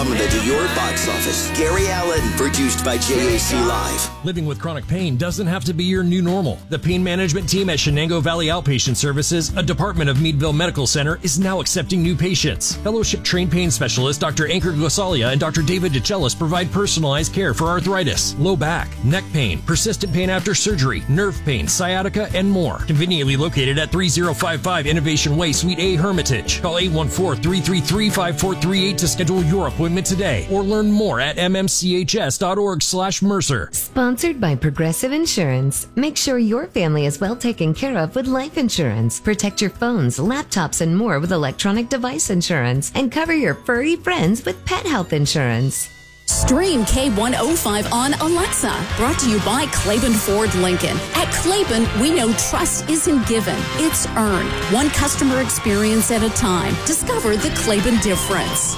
coming to your box office. Gary Allen, produced by JAC Live. Living with chronic pain doesn't have to be your new normal. The pain management team at Shenango Valley Outpatient Services, a department of Meadville Medical Center, is now accepting new patients. Fellowship-trained pain specialist Dr. Ankur Gosalia and Dr. David DeCellis provide personalized care for arthritis, low back, neck pain, persistent pain after surgery, nerve pain, sciatica, and more. Conveniently located at 3055 Innovation Way, Suite A, Hermitage. Call 814-333-5438 to schedule your appointment today or learn more at mmchs.org/Mercer. Sponsored by Progressive Insurance. Make sure your family is well taken care of with life insurance. Protect your phones, laptops, and more with electronic device insurance. And cover your furry friends with pet health insurance. Stream K105 on Alexa. Brought to you by Claiborne Ford Lincoln. At Claiborne, we know trust isn't given, it's earned. One customer experience at a time. Discover the Claiborne difference.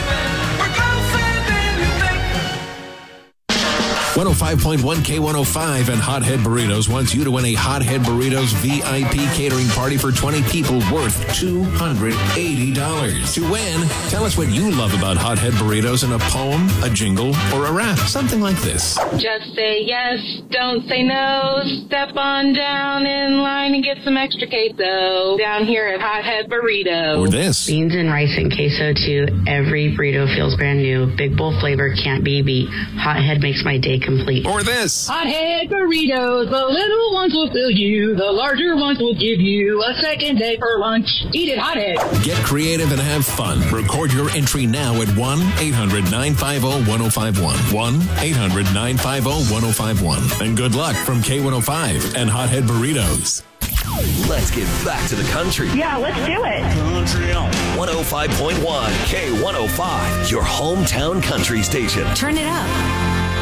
105.1 K105 and Hothead Burritos wants you to win a Hothead Burritos VIP catering party for 20 people worth $280. To win, tell us what you love about Hothead Burritos in a poem, a jingle, or a rap. Something like this. Just say yes, don't say no. Step on down in line and get some extra queso down here at Hothead Burrito. Or this. Beans and rice and queso too. Every burrito feels brand new. Big bowl flavor can't be beat. Hothead makes my day complete. Or this. Hothead Burritos, the little ones will fill you. The larger ones will give you a second day for lunch. Eat it, Hothead. Get creative and have fun. Record your entry now at 1-800-950-1051. 1-800-950-1051. And good luck from K105 and Hothead Burritos. Let's get back to the country. Yeah, let's do it. Country on 105.1 K105, your hometown country station. Turn it up.